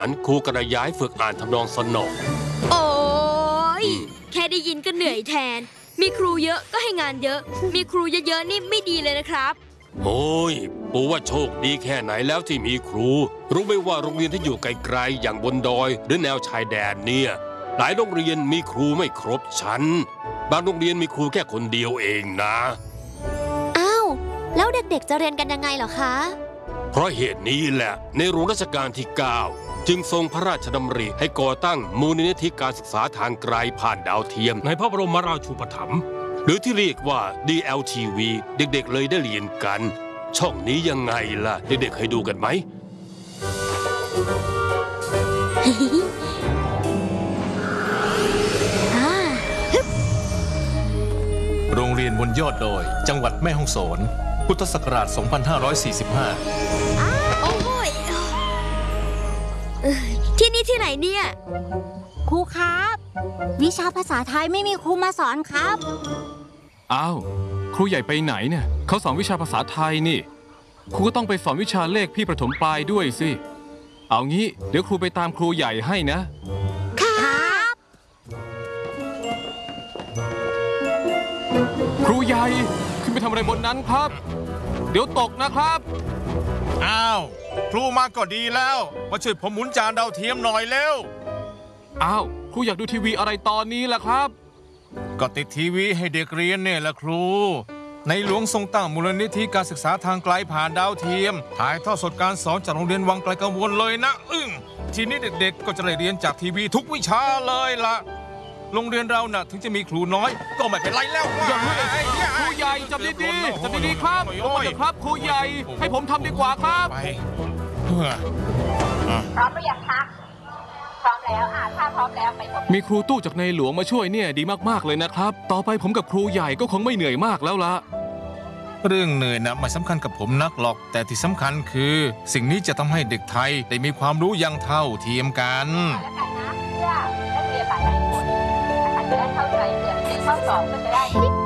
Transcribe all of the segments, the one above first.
อันครูกระย้ายฝึกอ่านทำนองสนองโอ้ยแค่ได้ยินก็เหนื่อยแทนมีครูเยอะก็ให้งานเยอะมีครูเยอะๆนี่ไม่ดีเลยนะครับโอ้ยปู่ว่าโชคดีแค่ไหนแล้วที่มีครูรู้ไหมว่าโรงเรียนที่อยู่ไกลๆอย่างบนดอยหรือแนวชายแดนเนี่ยหลายโรงเรียนมีครูไม่ครบชั้นบางโรงเรียนมีครูแค่คนเดียวเองนะอ้าวแล้วเด็กๆจะเรียนกันยังไงเหรอคะเพราะเหตุนี้แหละในหลวงรัชกาลที่ 9จึงทรงพระราชดำริให้ก่อตั้งมูลนิธิการศึกษาทางไกลผ่านดาวเทียมในพระบรมราชูปถัมภ์หรือที่เรียกว่า DLTV เด็กๆเลยได้เรียนกันช่องนี้ยังไงล่ะเด็กๆเคยดูกันไหมโรงเรียนบนยอดดอยจังหวัดแม่ฮ่องสอนพุทธศักราช 2545 โอ้ยที่นี่ที่ไหนเนี่ยครูครับวิชาภาษาไทยไม่มีครูมาสอนครับอ้าวครูใหญ่ไปไหนเนี่ยเขาสอนวิชาภาษาไทยนี่ครูก็ต้องไปสอนวิชาเลขพี่ประถมปลายด้วยสิเอางี้เดี๋ยวครูไปตามครูใหญ่ให้นะครับครูใหญ่ขึ้นไปทำอะไรบนนั้นครับเดี๋ยวตกนะครับอ้าวครูมาก็ดีแล้วมาช่วยผมหมุนจานดาวเทียมหน่อยเร็วอ้าวครูอยากดูทีวีอะไรตอนนี้ล่ะครับก็ติดทีวีให้เด็กเรียนเนี่ยแหละครูในหลวงทรงตั้งมูลนิธิการศึกษาทางไกลผ่านดาวเทียมถ่ายทอดสดการสอนจากโรงเรียนวังไกลกังวลเลยนะทีนี้เด็กๆก็จะได้เรียนจากทีวีทุกวิชาเลยล่ะโรงเรียนเราน่ะถึงจะมีครูน้อยก็ไม่เป็นไรแล้วครูใหญ่จับดีๆจับดีๆครับลงมาเถอะครับครูใหญ่ให้ผมทำดีกว่าครับพร้อมหรือยังคะพร้อมแล้วถ้าพร้อมแล้วไปมีครูตู้จากในหลวงมาช่วยเนี่ยดีมากๆเลยนะครับต่อไปผมกับครูใหญ่ก็คงไม่เหนื่อยมากแล้วละเรื่องเหนื่อยนะไม่สำคัญกับผมนักหรอกแต่ที่สำคัญคือสิ่งนี้จะทำให้เด็กไทยได้มีความรู้อย่างเท่าเทียมกันนักเรียนหลายคนอาจจะได้เข้าใจเกี่ยวกับข้อสอบก็จะได้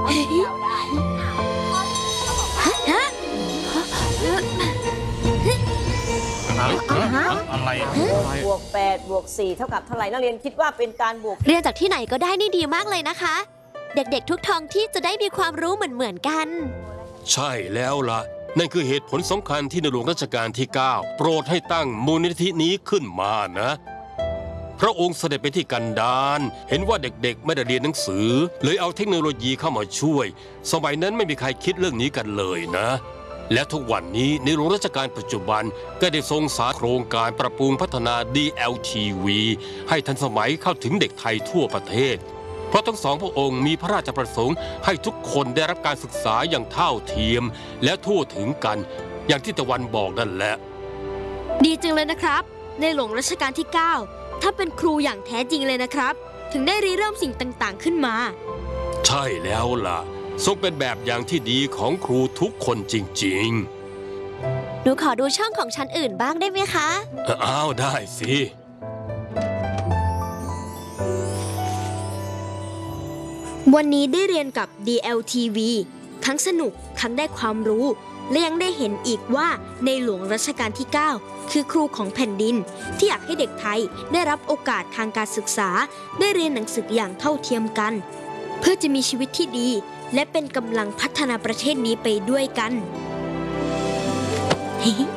อะไรบวก8บวก4เท่ากับเท่าไหร่นักเรียนคิดว่าเป็นการบวกเรียนจากที่ไหนก็ได้นี่ดีมากเลยนะคะเด็กๆทุกท้องที่จะได้มีความรู้เหมือนกันใช่แล้วล่ะนั่นคือเหตุผลสำคัญที่ในหลวงรัชกาลที่ 9โปรดให้ตั้งมูลนิธินี้ขึ้นมานะพระองค์เสด็จไปที่กันดารเห็นว่าเด็กๆไม่ได้เรียนหนังสือเลยเอาเทคโนโลยีเข้ามาช่วยสมัยนั้นไม่มีใครคิดเรื่องนี้กันเลยนะและทุกวันนี้ในหลวงรัชกาลปัจจุบันก็ได้ทรงสร้างโครงการปรับปรุงพัฒนา DLTV ให้ทันสมัยเข้าถึงเด็กไทยทั่วประเทศเพราะทั้งสองพระองค์มีพระราชประสงค์ให้ทุกคนได้รับการศึกษาอย่างเท่าเทียมและทั่วถึงกันอย่างที่ตะวันบอกนั่นแหละดีจังเลยนะครับในหลวงรัชกาลที่ 9ถ้าเป็นครูอย่างแท้จริงเลยนะครับถึงได้ริเริ่มสิ่งต่างๆขึ้นมาใช่แล้วล่ะทรงเป็นแบบอย่างที่ดีของครูทุกคนจริงๆหนูขอดูช่องของฉันอื่นบ้างได้ไหมคะอ้าวได้สิวันนี้ได้เรียนกับ DLTV ทั้งสนุกทั้งได้ความรู้และยังได้เห็นอีกว่าในหลวงรัชกาลที่ 9คือครูของแผ่นดินที่อยากให้เด็กไทยได้รับโอกาสทางการศึกษาได้เรียนหนังสืออย่างเท่าเทียมกันเพื่อจะมีชีวิตที่ดีและเป็นกำลังพัฒนาประเทศนี้ไปด้วยกัน